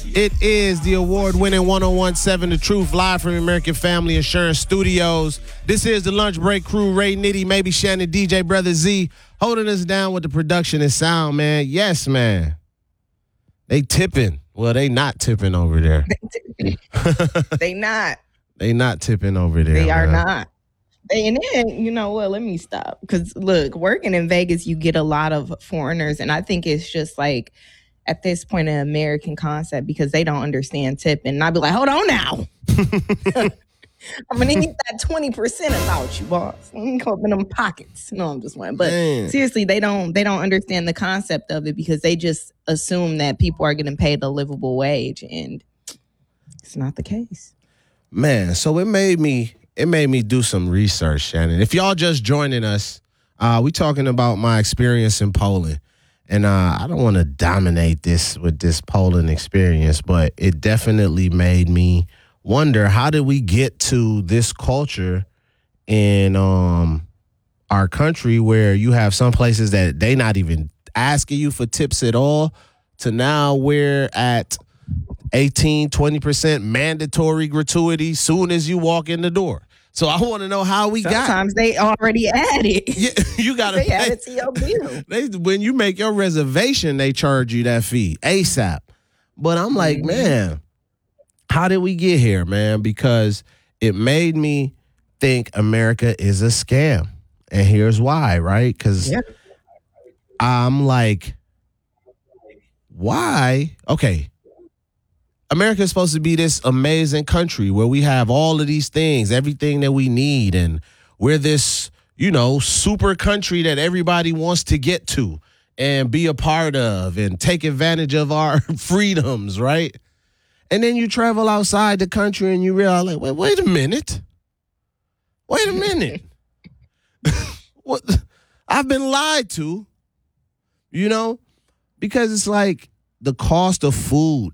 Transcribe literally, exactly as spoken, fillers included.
It is the award-winning one oh one seven The Truth, live from American Family Insurance Studios. This is the Lunch Break Crew. Ray Nitty, maybe Shannon, D J Brother Z, holding us down with the production and sound, man. Yes, man. They tipping. Well, they not tipping over there. They not. They not tipping over there. They are man. not. And then, you know what, let me stop. Because, look, working in Vegas, you get a lot of foreigners. And I think it's just like, at this point, an American concept because they don't understand tipping. And I'd be like, hold on now. I'm going to need that twenty percent about you, boss. Let me open them pockets. No, I'm just playing. But Man. seriously, they don't they don't understand the concept of it because they just assume that people are getting paid a livable wage. And it's not the case. Man, so it made me it made me do some research, Shannon. If y'all just joining us, uh, we talking about my experience in Poland. And uh, I don't want to dominate this with this Poland experience, but it definitely made me wonder, how did we get to this culture in um, our country where you have some places that they not even asking you for tips at all, to now we're at eighteen, twenty percent mandatory gratuity soon as you walk in the door. So I want to know how we Sometimes got. Sometimes they already add it. Yeah, you got to They pay. add it to your bill. They, when you make your reservation, they charge you that fee ASAP. But I'm like, mm-hmm. man, how did we get here, man? Because it made me think America is a scam. And here's why, right? Because yeah. I'm like, why? Okay. America is supposed to be this amazing country where we have all of these things, everything that we need. And we're this, you know, super country that everybody wants to get to and be a part of and take advantage of our freedoms, right? And then you travel outside the country and you realize, like, wait, wait a minute. Wait a minute. What? I've been lied to, you know, because it's like the cost of food